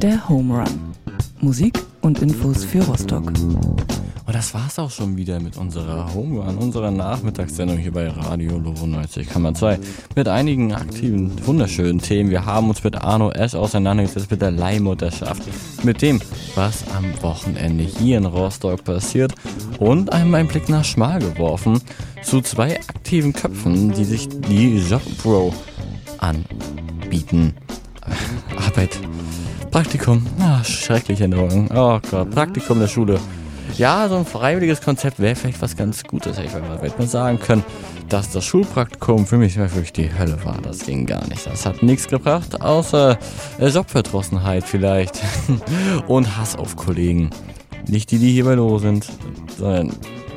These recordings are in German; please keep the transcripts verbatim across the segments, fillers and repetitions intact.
Der Home Run. Musik und Infos für Rostock. Und das war's auch schon wieder mit unserer Home Run, unserer Nachmittagssendung hier bei Radio Lovo neunzig Komma zwei. Mit einigen aktiven, wunderschönen Themen. Wir haben uns mit Arno Esch auseinandergesetzt, mit der Leihmutterschaft, mit dem, was am Wochenende hier in Rostock passiert und einmal einen Blick nach Schmal geworfen zu zwei aktiven Köpfen, die sich die JobPro anbieten. Arbeit, Praktikum, ach, schreckliche Erinnerungen. Oh Gott, Praktikum der Schule. Ja, so ein freiwilliges Konzept wäre vielleicht was ganz Gutes. Ich werde mal sagen können, dass das Schulpraktikum für mich wirklich die Hölle war. Das ging gar nicht. Das hat nichts gebracht, außer Jobverdrossenheit vielleicht und Hass auf Kollegen. Nicht die, die hier bei Lovo sind, sondern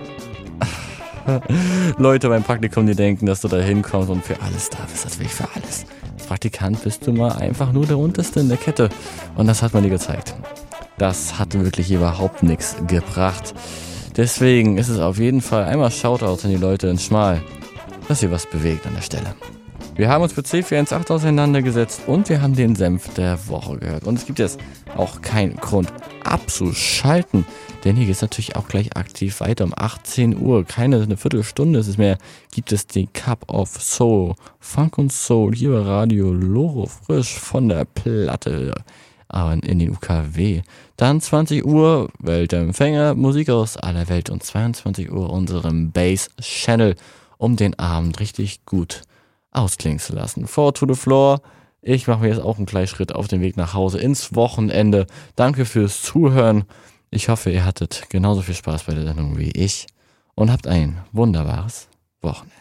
Leute beim Praktikum, die denken, dass du da hinkommst und für alles da bist. Das will ich für alles. Als Praktikant bist du mal einfach nur der Unterste in der Kette. Und das hat man dir gezeigt. Das hat wirklich überhaupt nichts gebracht. Deswegen ist es auf jeden Fall einmal Shoutout an die Leute in Schmal, dass ihr was bewegt an der Stelle. Wir haben uns mit C vier eins acht auseinandergesetzt und wir haben den Senf der Woche gehört. Und es gibt jetzt auch keinen Grund abzuschalten, denn hier geht es natürlich auch gleich aktiv weiter um achtzehn Uhr. Keine eine Viertelstunde ist es mehr, gibt es den Cup of Soul. Funk und Soul hier bei Radio Lovo, frisch von der Platte. Aber in den U K W. Dann zwanzig Uhr, Weltempfänger, Musik aus aller Welt und zweiundzwanzig Uhr unserem Bass-Channel, um den Abend richtig gut ausklingen zu lassen. Four to the Floor. Ich mache mir jetzt auch einen kleinen Schritt auf den Weg nach Hause ins Wochenende. Danke fürs Zuhören. Ich hoffe, ihr hattet genauso viel Spaß bei der Sendung wie ich und habt ein wunderbares Wochenende.